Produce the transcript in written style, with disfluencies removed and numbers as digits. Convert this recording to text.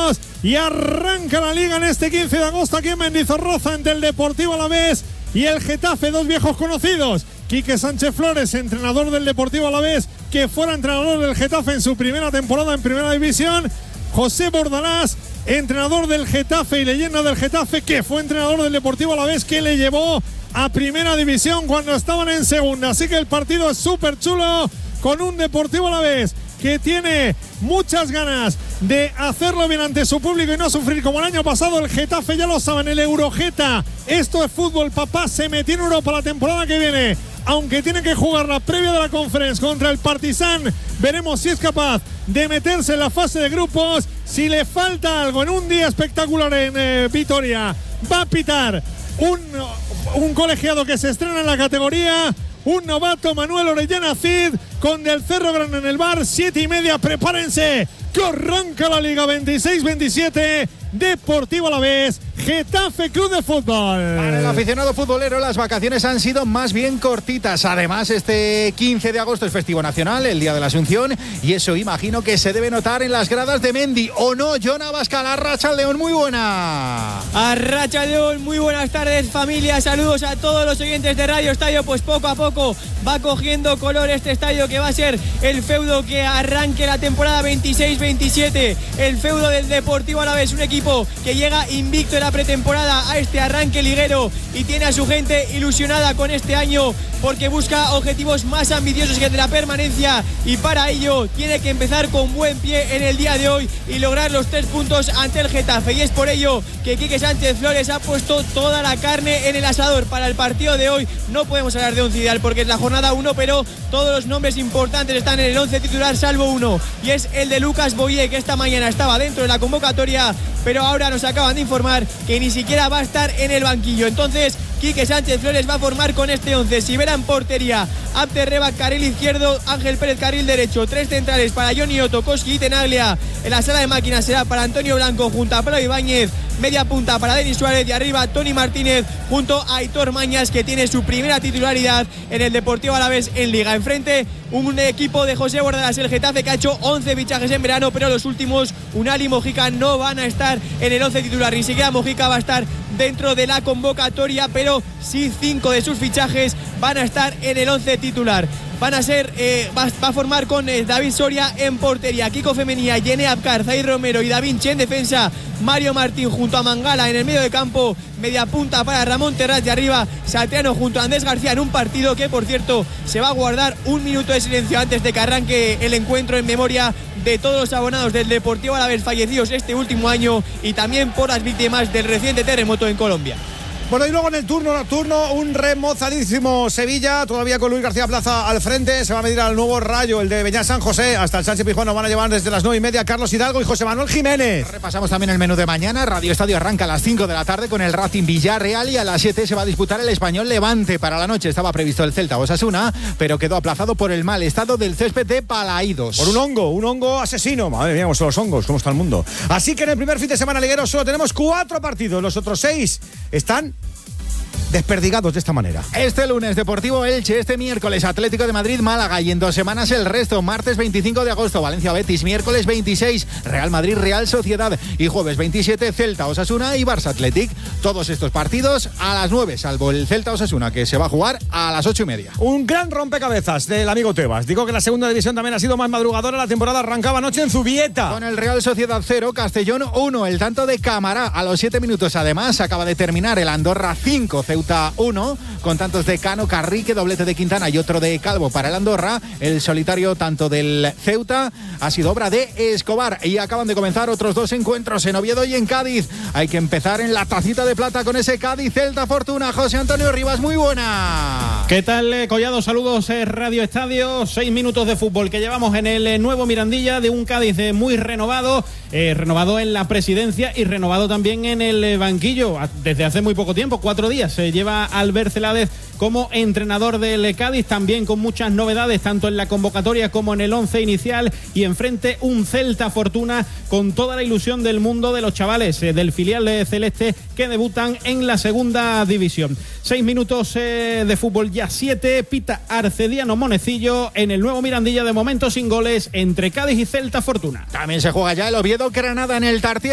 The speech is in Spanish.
minutos y arranca la Liga en este 15 de agosto aquí en Mendizorroza ante el Deportivo Alavés y el Getafe, dos viejos conocidos. Quique Sánchez Flores, entrenador del Deportivo Alavés, que fuera entrenador del Getafe en su primera temporada en Primera División. José Bordalás, entrenador del Getafe y leyenda del Getafe, que fue entrenador del Deportivo Alavés, que le llevó a Primera División cuando estaban en Segunda. Así que el partido es súper chulo, con un Deportivo Alavés que tiene muchas ganas de hacerlo bien ante su público y no sufrir como el año pasado. El Getafe, ya lo saben, el Eurogeta. Esto es fútbol, papá, se metió en Europa la temporada que viene, aunque tiene que jugar la previa de la Conference contra el Partizan. Veremos si es capaz de meterse en la fase de grupos. Si le falta algo en un día espectacular en Vitoria, va a pitar un colegiado que se estrena en la categoría, un novato, Manuel Orellana Cid, con Del Cerro Grande en el bar. 7:30, prepárense, que arranca la Liga 26-27. Deportivo Alavés, Getafe Club de Fútbol. Para el aficionado futbolero, las vacaciones han sido más bien cortitas. Además, este 15 de agosto es festivo nacional, el Día de la Asunción, y eso imagino que se debe notar en las gradas de Mendi. ¿O no, Jon Abascal? Arratsaldeon, muy buena. Arratsaldeon, muy buenas tardes, familia. Saludos a todos los oyentes de Radio Estadio. Pues poco a poco va cogiendo color este estadio, que va a ser el feudo que arranque la temporada 26-27. El feudo del Deportivo Alavés, un equipo que llega invicto en la pretemporada a este arranque liguero y tiene a su gente ilusionada con este año, porque busca objetivos más ambiciosos que el de la permanencia, y para ello tiene que empezar con buen pie en el día de hoy y lograr los 3 puntos ante el Getafe. Y es por ello que Quique Sánchez Flores ha puesto toda la carne en el asador para el partido de hoy. No podemos hablar de once ideal porque es la jornada 1, pero todos los nombres importantes están en el 11 titular, salvo uno, y es el de Lucas Boyé, que esta mañana estaba dentro de la convocatoria, pero ahora nos acaban de informar que ni siquiera va a estar en el banquillo. Entonces, Quique Sánchez Flores va a formar con este 11. Sivera en portería, Abder Reba carril izquierdo, Ángel Pérez carril derecho, 3 centrales para Johnny Otto, Koski y Tenaglia. En la sala de máquinas será para Antonio Blanco junto a Pablo Ibáñez, media punta para Denis Suárez, y arriba Toni Martínez junto a Aitor Mañas, que tiene su primera titularidad en el Deportivo Alavés en Liga. Enfrente, un equipo de José Bordalás, el Getafe, que ha hecho 11 fichajes en verano, pero los últimos, Unal y Mojica, no van a estar en el 11 titular. Ni siquiera Mojica va a estar dentro de la convocatoria, pero sí 5 de sus fichajes van a estar en el 11 titular. Van a ser, va a formar con David Soria en portería, Kiko Femenía, Yene Abkar, Zaid Romero y Da Vinci en defensa, Mario Martín junto a Mangala en el medio de campo, media punta para Ramón Terraz, y arriba Satriano junto a Andrés García, en un partido que, por cierto, se va a guardar un minuto de silencio antes de que arranque el encuentro, en memoria de todos los abonados del Deportivo Alavés fallecidos este último año y también por las víctimas del reciente terremoto en Colombia. Bueno, y luego en el turno nocturno, un remozadísimo Sevilla, todavía con Luis García Plaza al frente. Se va a medir al nuevo Rayo, el de Beñat San José. Hasta el Sánchez-Pizjuán nos van a llevar desde las 9:30 Carlos Hidalgo y José Manuel Jiménez. Repasamos también el menú de mañana. Radio Estadio arranca a las 5 de la tarde con el Racing Villarreal, y a las 7 se va a disputar el Español Levante. Para la noche estaba previsto el Celta Osasuna, pero quedó aplazado por el mal estado del césped de Palaídos. Por un hongo asesino. Madre mía, cómo son los hongos, cómo está el mundo. Así que en el primer fin de semana liguero solo tenemos 4 partidos. Los otros 6 están desperdigados de esta manera. Este lunes Deportivo Elche, este miércoles Atlético de Madrid Málaga, y en 2 semanas el resto. Martes 25 de agosto Valencia Betis, miércoles 26 Real Madrid Real Sociedad, y jueves 27 Celta Osasuna y Barça Athletic. Todos estos partidos a las 9, salvo el Celta Osasuna, que se va a jugar a las 8:30. Un gran rompecabezas del amigo Tebas. Digo que la segunda división también ha sido más madrugadora. La temporada arrancaba anoche en Zubieta, con el Real Sociedad 0, Castellón 1. El tanto de Camará a los 7 minutos. Además, acaba de terminar el Andorra 5, Ceuta 1, con tantos de Cano, Carrique, doblete de Quintana y otro de Calvo para el Andorra. El solitario tanto del Ceuta ha sido obra de Escobar, y acaban de comenzar otros 2 encuentros en Oviedo y en Cádiz. Hay que empezar en la tacita de plata con ese Cádiz Celta Fortuna. José Antonio Rivas, muy buena. ¿Qué tal, Collado? Saludos, Radio Estadio. 6 minutos de fútbol que llevamos en el nuevo Mirandilla, de un Cádiz muy renovado, renovado en la presidencia y renovado también en el banquillo. Desde hace muy poco tiempo, 4 días, se lleva Albert Celades como entrenador del Cádiz, también con muchas novedades tanto en la convocatoria como en el 11 inicial, y enfrente un Celta Fortuna con toda la ilusión del mundo de los chavales del filial celeste que debutan en la segunda división. 6 minutos de fútbol, ya 7, pita Arcediano Monecillo en el nuevo Mirandilla, de momento sin goles entre Cádiz y Celta Fortuna. También se juega ya el Oviedo Granada en el Tartiere.